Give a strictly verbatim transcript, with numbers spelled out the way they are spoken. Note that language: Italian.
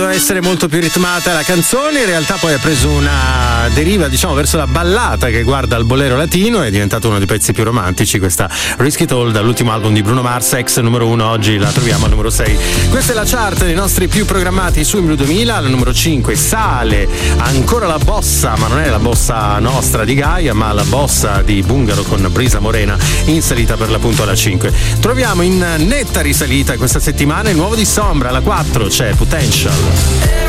essere molto più ritmata la canzone, in realtà poi ha preso una deriva, diciamo, verso la ballata che guarda al bolero latino, è diventato uno dei pezzi più romantici questa Risk It All dall'ultimo album di Bruno Mars, ex numero uno, oggi la troviamo al numero sei. Questa è la chart dei nostri più programmati su Emilu duemila. Al numero cinque sale ancora la bossa, ma non è la bossa nostra di Gaia, ma la bossa di Bungaro con Brisa Morena, in salita per l'appunto alla cinque. Troviamo in netta risalita questa settimana il nuovo di Sombra, alla quattro c'è Potential.